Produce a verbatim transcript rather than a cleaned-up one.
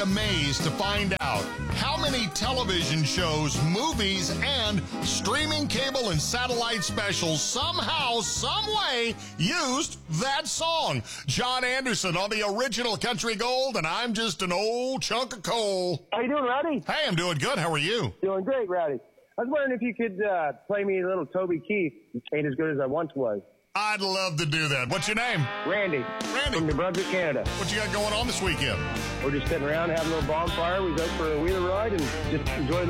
amazed to find out how many television shows, movies, and streaming cable and satellite specials somehow, some way used that song. John Anderson on the original Country Gold, and I'm just an old chunk of coal. How you doing, Rowdy? Hey, I'm doing good. How are you? Doing great, Rowdy. I was wondering if you could uh, play me a little Toby Keith. Ain't as good as I once was. I'd love to do that. What's your name? Randy. Randy. From New Brunswick, Canada. What you got going on this weekend? We're just sitting around having a little bonfire. We go for a wheeler ride and just enjoy the